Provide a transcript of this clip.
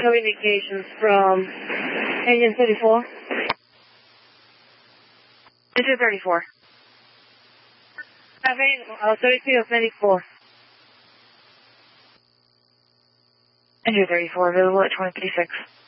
no indications from engine 34. Engine 34. Available, 33 of 94. Engine 34, available at 2036.